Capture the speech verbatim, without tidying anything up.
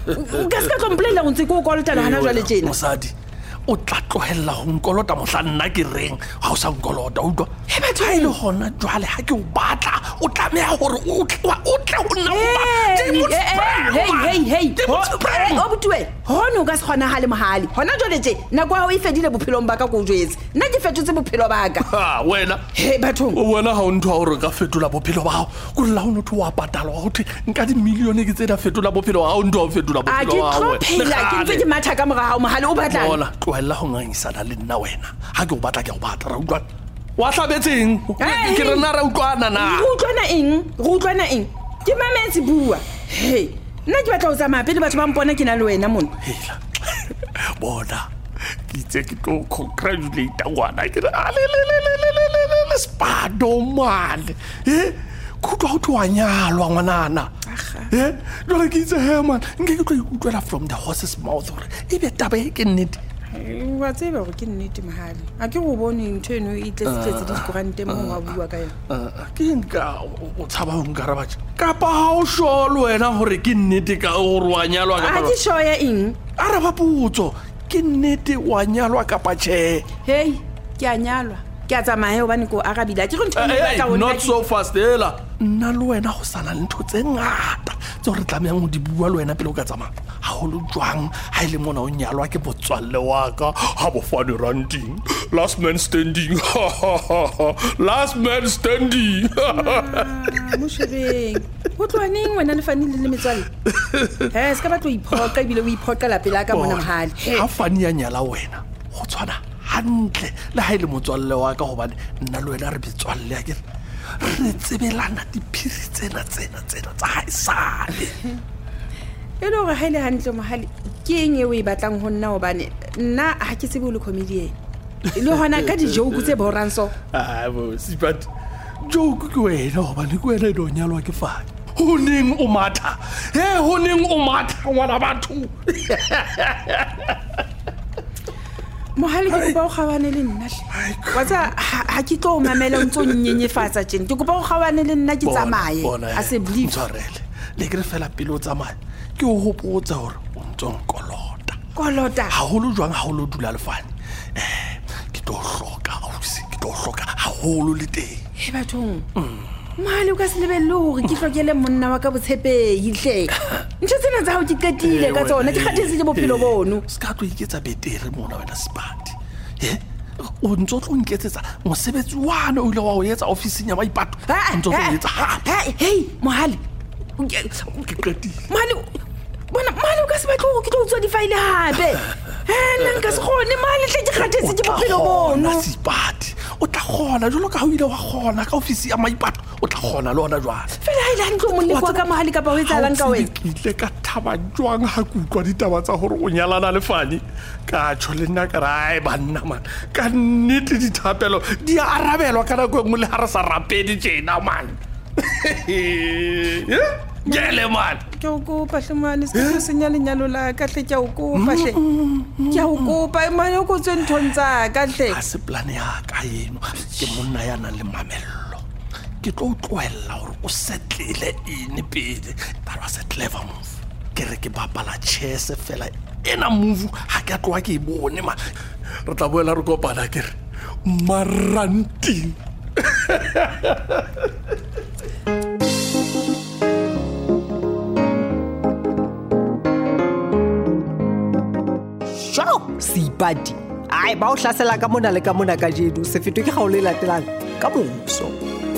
o ka se ka tlompolella go ntse ko o kolotela gana jwale tjena mosadi o tla tlohella go nkolota mohla nna ke reng ga o sa nkolota utlwa He, batho- ga e le gona jwale ga ke o batla o tlameya gore o tle o tle go nna obutuwe gone o ka se kgonagale mogale gona jwale tse nako ya go e fedile bophelong ba ka ko o jetse nna ke fetotse bophelo ba ka Ha, wena he bathong o bona ga o ntho ya gore ka fetola bophelo ba gago ko lela go notho wa patalwa ga gothe nka dimilione ke tse da fetola bophelo ga o ntho ya go fetola a ke bophelo ba tlo gago phela ke ntse ke matha ka moga gao mogale o batlang bona tloelela go ngangisana le nna wena ga ke o batla ke go bata ra utlwana wa tlhabetseng Hey. ke rena ra utlwana na re utlwana eng re utlwana eng ke mametse bua he nna ke batla go tsamaya pele batho ba mpona ke na le wena mona hela bona ke itse ke tlo congratulata ngwana ke re alelelelelelele spado male e kutlwa go tlo wa nyalwa ngwanana e jole ke itse he man nke ke tlo ikutlwela from the horse's mouth gore e be taba e ke nnete wa tseba gore ke nnete mogale a ke go bone ntho eno e tletsetsetse dikorante mo wa bua ka yona ke nka o tshaba go nkarabatša kapa ga o sholo wena gore ke nnete ka gore wa nyalwa a kapa ke shoya eng araba potso ke nnete wa nyalwa kapa tšhe hei ke a nyalwa ke a tsamaya gobane ko arabile a ke go ntho eno e batla go nna not ke- so fast ela nna le wena go sana le ntho tse ngata tse gore tlameyang go di bua le wena pele o ka tsamaya gagolo jwang ga e le mona o nyalwa ke botswalle wa ka ga bofane ranting last man standing last man standing Ah, moshebeng go tloaneng wena lefanile le metswalle he se ka batlo iphoka ebile o iphoka lapela ka mona mogale ga fane ya nyala wena go tshwana gantle le ga e le motswalle wa ka gobane nna le wena re betswalle ya kere re tsebelana diphiri tsena tsena tsena tsa ga e sale e le gore ga e le gantle mogale ke eng e o e batlang go nna gobane nna ga ke tsebe o le comedian le gona ka dijoke tse borang so bosi but joke ke wena gobane ke wena e do nyalwa ke fane go neng o matha e go neng o matha ngwana batho mogale ke kopa o kgawane le nna wa tsa ga ke tlo o mamela o ntse o nnyenyefatsa tjene ke kopa o kgawane le nna ke tsamaye a se believe ntshwarele le ke re fela pele o tsamaya ke o hopotsa gore o ntse o nkolota kolota gagolo jwang gagolo dula lefane um ke tlo hloka ausi ke tlo hloka gagolo le teng e bathong mogale o ka se lebelele gore ke tlhokele monna wa ka botshepegitlhe ntho tsena tsa gago ke qetile ka tsona ke kgathetse ke bophelo bono se ka tlo iketsa betere mona wena sepati e o ntse o tlo nketsetsa mosebetsi wane o ile wa o etsa officing ya maipato o ntse o tlo o etsa gape hei mogale ke qetile mogale bona mogale o ka se batle gore ke tlo utswa difaele gape nna nka se kgone mogale tle ke kgathetse ke bophelo bono sepati o tla kgona jalo ka o ile wa kgona ka office ya maipato o tla kgona le ona jwale fela ga e le gantle o moleko wa ka mogale kapa o etsalang ka wena ke ile ka thaba jwang ga ke utlwa ditaba tsa gore o nyalana le fane ka tsho le nna ka re ae banna man ka nnete dithapelo di a arabelwa ka nako e nngwe le ga re sa rapedi tjena man jele man ke o kopa hle mane se ke senya lenyalo la ka hle ke o kopa hle ke o kopa mane o go tswe nthong tsa ka hle ga se plane ya ka eno ke monna ya nang le mamello ke tlo o tloelela gore o setlele ene pele that was a clever move ke re ke bapala chess fela ena move ga ke a tloa ke e bone ma re tla boela re kopana ke re maranting seipati ai ba o hlasela ka mona le ka mona ka jedu se fetwe ke ga o le latelang ka moso